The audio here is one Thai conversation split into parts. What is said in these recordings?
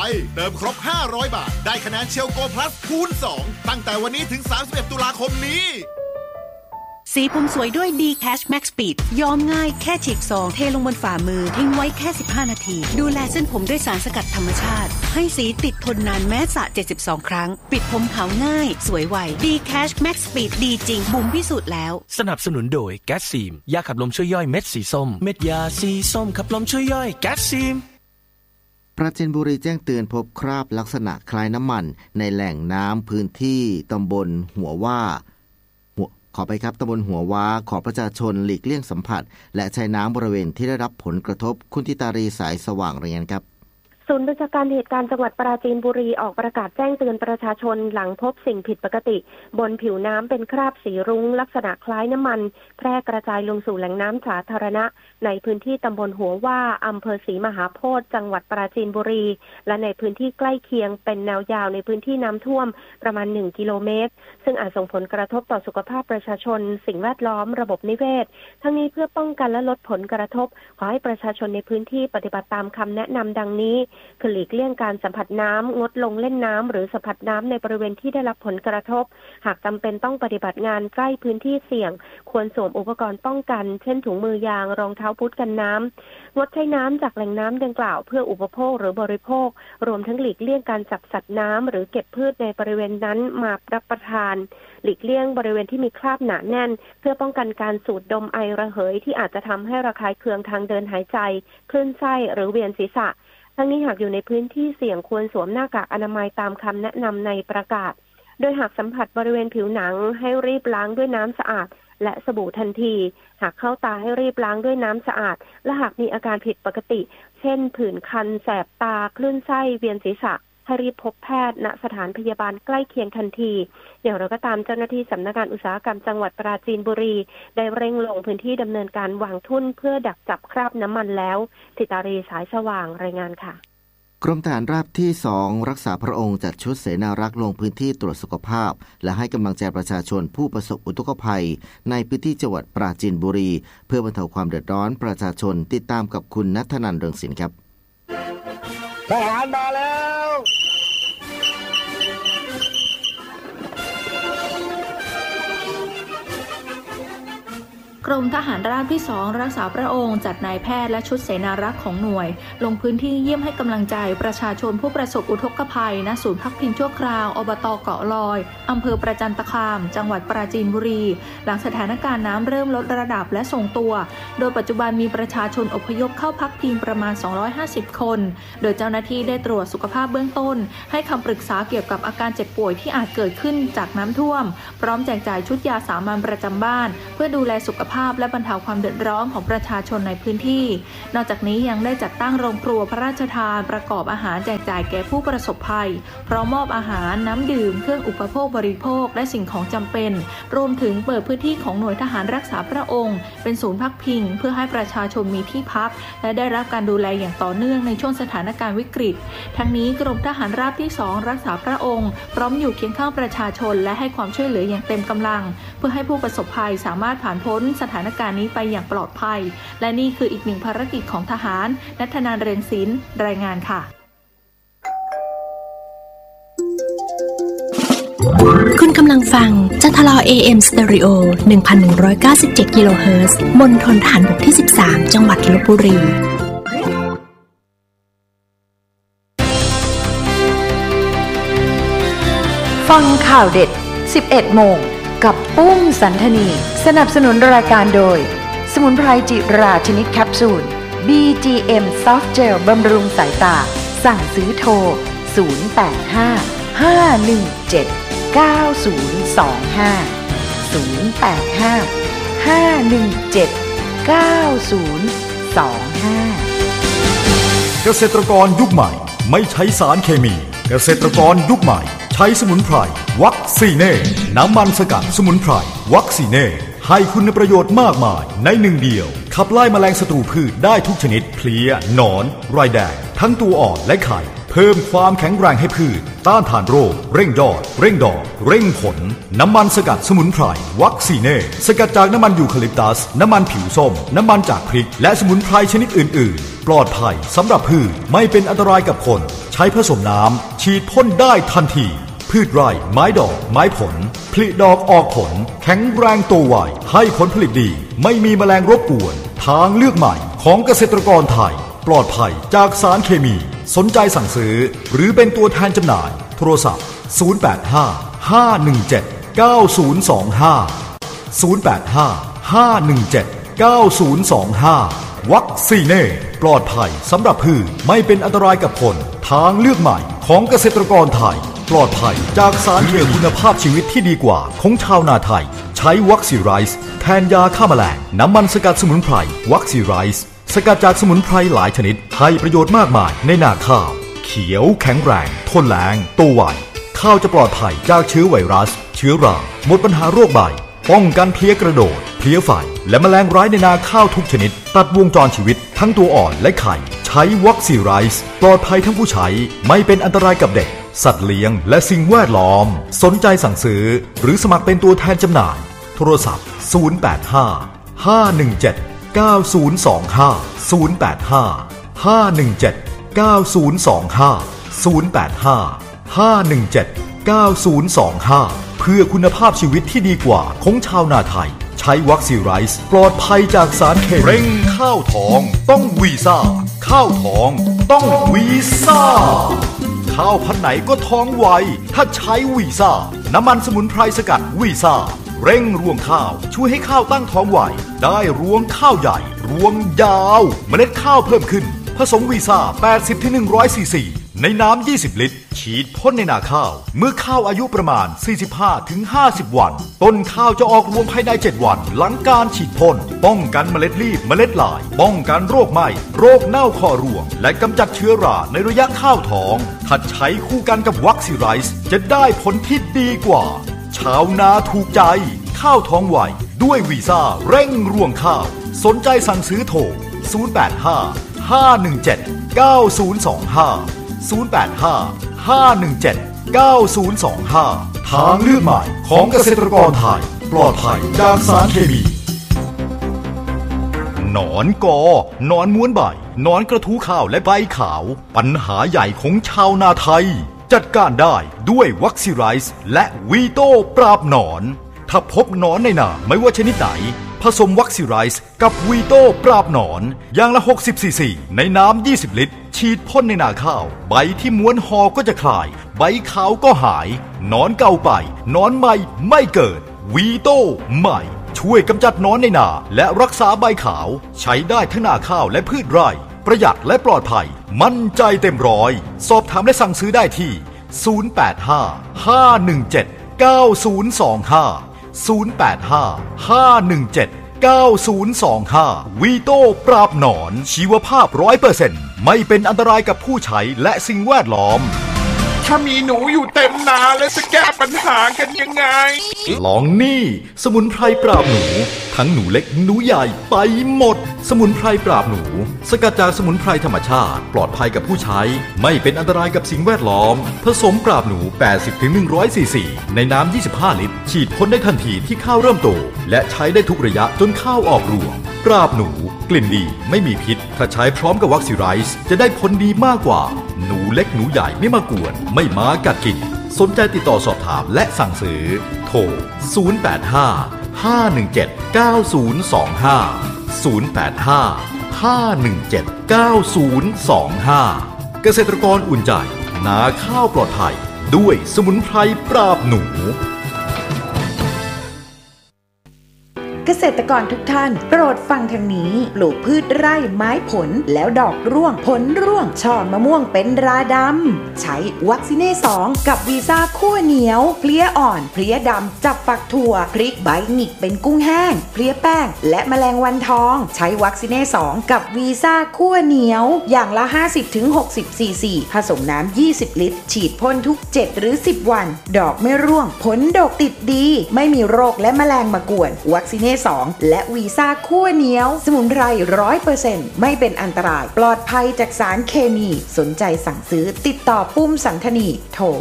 เติมครบ500 บาทได้คะแนนเชลโกพลัสคูณ2ตั้งแต่วันนี้ถึง31ตุลาคมนี้สีผมสวยด้วย D-Cash Max Speed ย้อมง่ายแค่ฉีกซองเทลงบนฝ่ามือทิ้งไว้แค่15นาทีดูแลเส้นผมด้วยสารสกัดธรรมชาติให้สีติดทนนานแม้สระ72ครั้งปิดผมขาวง่ายสวยไว D-Cash Max Speed ดีจริงบุ๋มพิสูจน์แล้วสนับสนุนโดยแก๊สซีมยาขับลมช่วยย่อยเม็ดสีส้มเม็ดยาสีส้มขับลมช่วยย่อยแก๊สซีมปราจีนบุรีแจ้งเตือนพบคราบลักษณะคล้ายน้ำมันในแหล่งน้ำพื้นที่ตำบลหัวว่าขอไปครับตำบลหัวว้าขอประชาชนหลีกเลี่ยงสัมผัสและใช้น้ำบริเวณที่ได้รับผลกระทบคุณทิตารีสายสว่างรายงานครับศูนย์บัญชาการเหตุการณ์จังหวัดปราจีนบุรีออกประกาศแจ้งเตือนประชาชนหลังพบสิ่งผิดปกติบนผิวน้ำเป็นคราบสีรุ้งลักษณะคล้ายน้ำมันแพร่กระจายลงสู่แหล่งน้ำสาธารณะในพื้นที่ตำบลหัวว่าอำเภอศรีมหาโพธิ์จังหวัดปราจีนบุรีและในพื้นที่ใกล้เคียงเป็นแนวยาวในพื้นที่น้ำท่วมประมาณ1กิโลเมตรซึ่งอาจส่งผลกระทบต่อสุขภาพประชาชนสิ่งแวดล้อมระบบนิเวศทั้งนี้เพื่อป้องกันและลดผลกระทบขอให้ประชาชนในพื้นที่ปฏิบัติตามคำแนะนำดังนี้คือหลีกเลี่ยงการสัมผัสน้ำงดลงเล่นน้ำหรือสัมผัสน้ำในบริเวณที่ได้รับผลกระทบหากจำเป็นต้องปฏิบัติงานใกล้พื้นที่เสี่ยงควรสวมอุปกรณ์ป้องกันเช่นถุงมือยางรองเท้าบูทกันน้ำงดใช้น้ำจากแหล่งน้ำดังกล่าวเพื่ออุปโภคหรือบริโภครวมทั้งหลีกเลี่ยงการจับสัตว์น้ำหรือเก็บพืชในบริเวณนั้นมารับประทานหลีกเลี่ยงบริเวณที่มีคราบหนาแน่นเพื่อป้องกันการสูดดมไอระเหยที่อาจจะทำให้ระคายเคืองทางเดินหายใจคลื่นไส้หรือเวียนศีรษะทั้งนี้หากอยู่ในพื้นที่เสี่ยงควรสวมหน้ากากอนามัยตามคำแนะนำในประกาศโดยหากสัมผัสบริเวณผิวหนังให้รีบล้างด้วยน้ำสะอาดและสบู่ทันทีหากเข้าตาให้รีบล้างด้วยน้ำสะอาดและหากมีอาการผิดปกติเช่นผื่นคันแสบตาคลื่นไส้เวียนศีรษะให้รีบพบแพทย์ณสถานพยาบาลใกล้เคียงทันทีอย่างไรก็ตามเจ้าหน้าที่สำนักงานอุตสาหกรรมจังหวัดปราจีนบุรีได้เร่งลงพื้นที่ดำเนินการวางทุ่นเพื่อดักจับคราบน้ำมันแล้วทิตารีสายสว่างรายงานค่ะกรมทหารราบที่2รักษาพระองค์จัดชุดเสนารักษ์ลงพื้นที่ตรวจสุขภาพและให้กำลังใจประชาชนผู้ประสบอุทกภัยในพื้นที่จังหวัดปราจีนบุรีเพื่อบรรเทาความเดือดร้อนประชาชนติดตามกับคุณณัฐนันท์ เรืองศิลป์ครับทหารมาแล้วกรมทหารราบที่2รักษาพระองค์จัดนายแพทย์และชุดเสนารักษ์ของหน่วยลงพื้นที่เยี่ยมให้กำลังใจประชาชนผู้ประสบอุทกภัยณศูนย์พักพิงชั่วคราวอบต.เกาะลอยอำเภอประจันตคามจังหวัดปราจีนบุรีหลังสถานการณ์น้ำเริ่มลดระดับและทรงตัวโดยปัจจุบันมีประชาชนอพยพเข้าพักพิงประมาณ250คนโดยเจ้าหน้าที่ได้ตรวจสุขภาพเบื้องต้นให้คำปรึกษาเกี่ยวกับอาการเจ็บป่วยที่อาจเกิดขึ้นจากน้ำท่วมพร้อมแจกจ่ายชุดยาสามัญประจำบ้านเพื่อดูแลสุขภาพและบรรเทาความเดือดร้อนของประชาชนในพื้นที่นอกจากนี้ยังได้จัดตั้งโรงครัวพระราชทานประกอบอาหารแจกจ่ายแก่ผู้ประสบภัยพร้อมมอบอาหารน้ำดื่มเครื่องอุปโภคบริโภคและสิ่งของจำเป็นรวมถึงเปิดพื้นที่ของหน่วยทหารรักษาพระองค์เป็นศูนย์พักพิงเพื่อให้ประชาชนมีที่พักและได้รับการดูแลอย่างต่อเนื่องในช่วงสถานการณ์วิกฤตทั้งนี้กรมทหารราบที่2รักษาพระองค์พร้อมอยู่เคียงข้างประชาชนและให้ความช่วยเหลืออย่างเต็มกำลังเพื่อให้ผู้ประสบภัยสามารถผ่านพ้นสถานการณ์นี้ไปอย่างปลอดภัยและนี่คืออีกหนึ่งภารกิจของทหารณัฐนันท์ เรืองศิลป์รายงานค่ะคุณกำลังฟังจัทลอ AM Stereo 1197 กิโลเฮิรตซ์มณฑลทหารบกที่13จังหวัดลพบุรีฟังข่าวเด็ด 11 โมงกับปุ้มสันธนีสนับสนุนรายการโดยสมุนไพรจิราชนิดแคปซูล BGM Soft Gel บำรุงสายตาสั่งซื้อโทร085 517 9025 085 517 9025 เกษตรกรยุคใหม่ไม่ใช้สารเคมีเกษตรกรยุคใหม่ใช้สมุนไพรวัคซีเน่น้ำมันสกัดสมุนไพรวัคซีเน่ให้คุณประโยชน์มากมายในหนึ่งเดียวขับไล่แมลงศัตรูพืชได้ทุกชนิดเพลี้ยหนอนไรแดงทั้งตัวอ่อนและไข่เพิ่มความแข็งแรงให้พืชต้านทานโรคเร่งยอดเร่งดอกเร่งผลน้ำมันสกัดสมุนไพรวัคซีเน่สกัดจากน้ำมันยูคาลิปตัสน้ำมันผิวส้มน้ำมันจากพริกและสมุนไพรชนิดอื่นๆปลอดภัยสำหรับพืชไม่เป็นอันตรายกับคนใช้ผสมน้ำฉีดพ่นได้ทันทีพืชไร่ไม้ดอกไม้ผลผลิดอกออกผลแข็งแรงโตไวให้ผลผลิตดีไม่มีแมลงรบกวนทางเลือกใหม่ของเกษตรกรไทยปลอดภัยจากสารเคมีสนใจสั่งซื้อหรือเป็นตัวแทนจำหน่ายโทรศัพท์085-517-9025 วัคซีเน่ปลอดภัยสำหรับพืชไม่เป็นอันตรายกับคนทางเลือกใหม่ของเกษตรกรไทยปลอดภัยจากสารเคมีคุณภาพชีวิตที่ดีกว่าของชาวนาไทยใช้วัคซีไรส์แทนยาฆ่าแมลงน้ำมันสกัดสมุนไพรวัคซีไรส์สกัดจากสมุนไพรหลายชนิดให้ประโยชน์มากมายในนาข้าวเขียวแข็งแรงทนแล้งโตไวข้าวจะปลอดภัยจากเชื้อไวรัสเชื้อราหมดปัญหาโรคใบป้องกันเพลี้ยกระโดดเพลี้ยไฟและแมลงร้ายในนาข้าวทุกชนิดตัดวงจรชีวิตทั้งตัวอ่อนและไข่ใช้วัคซีไรส์ปลอดภัยทั้งผู้ใช้ไม่เป็นอันตรายกับเด็กสัตว์เลี้ยงและสิ่งแวดล้อมสนใจสั่งซื้อหรือสมัครเป็นตัวแทนจำหน่ายโทรศัพท์085-517-9025 เพื่อคุณภาพชีวิตที่ดีกว่าของชาวนาไทยใช้วัคซีไรส์ปลอดภัยจากสารเคมีเร่งข้าวทองต้องวีซ่าข้าวทองต้องวีซ่าข้าวพันธุ์ไหนก็ท้องไวถ้าใช้วีซ่าน้ำมันสมุนไพรสกัดวีซ่าเร่งรวงข้าวช่วยให้ข้าวตั้งท้องไวได้รวงข้าวใหญ่รวงยาวเมล็ดข้าวเพิ่มขึ้นผสมวีซ่า 80-100 ซีซีในน้ำ 20 ลิตรฉีดพ่นในนาข้าวเมื่อข้าวอายุประมาณ 45-50 วันต้นข้าวจะออกรวงภายใน 7 วันหลังการฉีดพ่นป้องกันเมล็ดรีบเมล็ดลายป้องกันโรคไหม้โรคเน่าคอรวงและกำจัดเชื้อราในระยะข้าวท้องถ้าใช้คู่กันกับวัคซีไรส์จะได้ผลที่ดีกว่าชาวนาถูกใจข้าวท้องไวด้วยวีซ่าเร่งรวงข้าวสนใจสั่งซื้อโทร085-517-9025 ทางเลือกใหม่ของเกษตรกรไทยปลอดภัยจากสารเคมีหนอนกอหนอนม้วนใบหนอนกระทู้ข้าวและใบขาวปัญหาใหญ่ของชาวนาไทยจัดการได้ด้วยวัคซีไรส์และวีโต้ปราบหนอนถ้าพบหนอนในนาไม่ว่าชนิดไหนผสมวัคซีไรส์กับวีโต้ปราบหนอนอย่างละ60 ซีซีในน้ำ 20 ลิตรฉีดพ่นในนาข้าวใบที่ม้วนห่อก็จะคลายใบขาวก็หายหนอนเก่าไปหนอนใหม่ไม่เกิดวีโต้ใหม่ช่วยกำจัดหนอนในนาและรักษาใบขาวใช้ได้ทั้งนาข้าวและพืชไร่ประหยัดและปลอดภัยมั่นใจเต็มร้อยสอบถามและสั่งซื้อได้ที่085-517-9025 วีโต้ปราบหนอนชีวภาพ 100% ไม่เป็นอันตรายกับผู้ใช้และสิ่งแวดล้อมถ้ามีหนูอยู่เต็มนาแล้วจะแก้ปัญหากันยังไงลองนี่สมุนไพรปราบหนูทั้งหนูเล็กหนูใหญ่ไปหมดสมุนไพรปราบหนูสกัดจากสมุนไพรธรรมชาติปลอดภัยกับผู้ใช้ไม่เป็นอันตรายกับสิ่งแวดล้อมผสมปราบหนู 80-100 ซีซีในน้ำ 25 ลิตรฉีดพ่นได้ทันทีที่ข้าวเริ่มโตและใช้ได้ทุกระยะจนข้าวออกรวงปราบหนูกลิ่นดีไม่มีพิษถ้าใช้พร้อมกับวัคซีไรส์จะได้ผลดีมากกว่าหนูเล็กหนูใหญ่ไม่มากวนไม่มากัดกินสนใจติดต่อสอบถามและสั่งซื้อโทร085-517-9025 เกษตรกรอุ่นใจนาข้าวปลอดภัยด้วยสมุนไพรปราบหนูเกษตรกรทุกท่านโปรดฟังทางนี้ปลูกพืชไร่ไม้ผลแล้วดอกร่วงผลร่วงช่อมะม่วงเป็นราดำใช้วัคซีเน่2กับวีซ่าคั่วเหนียวเพลี้ยอ่อนเพลี้ยดำจับฝักถั่วพริกใบหงิกเป็นกุ้งแห้งเพลี้ยแป้งและแมลงวันทองใช้วัคซีเน่2กับวีซ่าคั่วเหนียวอย่างละ 50-60 ซีซีผสมน้ำ 20 ลิตรฉีดพ่นทุก 7 หรือ 10 วันดอกไม่ร่วงผลดกติดดีไม่มีโรคและแมลงมากวนวัคซีเน่ 2และวีซ่าคั่วเหนียวสมุนไพร 100% ไม่เป็นอันตรายปลอดภัยจากสารเคมีสนใจสั่งซื้อติดต่อปุ้มสันธนีโทร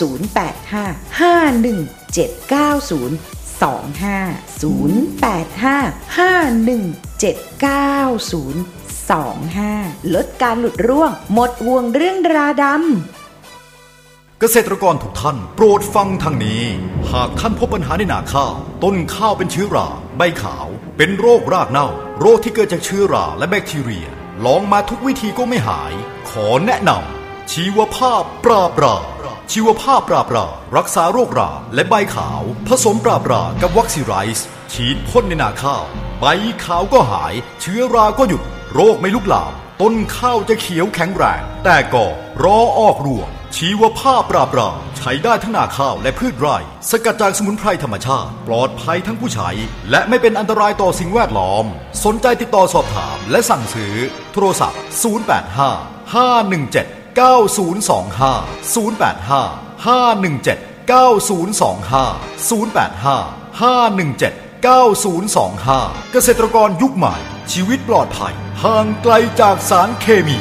085-517-9025 ลดการหลุดร่วงหมดห่วงเรื่องราดำเกษตรกรทุกท่านโปรดฟังทางนี้หากท่านพบปัญหาในนาข้าวต้นข้าวเป็นเชื้อราใบขาวเป็นโรครากเน่าโรคที่เกิดจากเชื้อราและแบคทีเรียลองมาทุกวิธีก็ไม่หายขอแนะนำชีวภาพปราบราชีวภาพปราบรารักษาโรคราและใบขาวผสมปราบรากับวัคซีไรส์ฉีดพ่นในนาข้าวใบขาวก็หายเชื้อราก็หยุดโรคไม่ลุกลามต้นข้าวจะเขียวแข็งแรงแต่ก็รอออกรวงชีวภาพปราบราใช้ได้ทั้งนาข้าวและพืชไร่สกัดจากสมุนไพรธรรมชาติปลอดภัยทั้งผู้ใช้และไม่เป็นอันตรายต่อสิ่งแวดล้อมสนใจติดต่อสอบถามและสั่งซื้อโทรศัพท์085-517-9025 เกษตรกรยุคใหม่ชีวิตปลอดภัยห่างไกลจากสารเคมี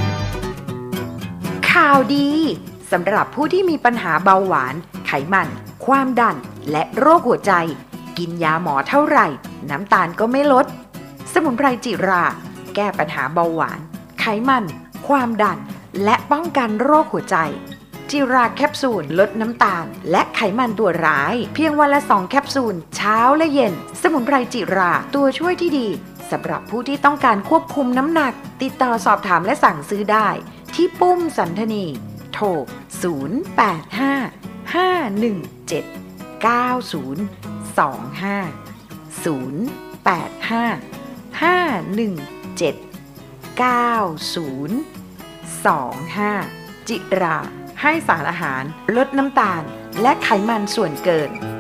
ข่าวดีสำหรับผู้ที่มีปัญหาเบาหวานไขมันความดันและโรคหัวใจกินยาหมอเท่าไหร่น้ำตาลก็ไม่ลดสมุนไพรจิราแก้ปัญหาเบาหวานไขมันความดันและป้องกันโรคหัวใจจิราแคปซูลลดน้ำตาลและไขมันตัวร้ายเพียงวันละ2แคปซูลเช้าและเย็นสมุนไพรจิราตัวช่วยที่ดีสำหรับผู้ที่ต้องการควบคุมน้ำหนักติดต่อสอบถามและสั่งซื้อได้ที่ปุ้มสันธนีโทร085-517-9025 จิราให้สารอาหารลดน้ำตาลและไขมันส่วนเกิน